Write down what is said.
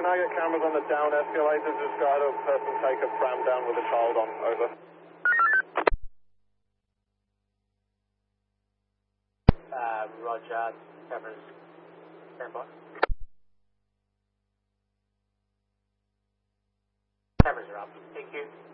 Can I get cameras on the down escalator? Just got a person take a pram down with a child on. Over. Roger. Cameras. Standby. Cameras are up. Thank you.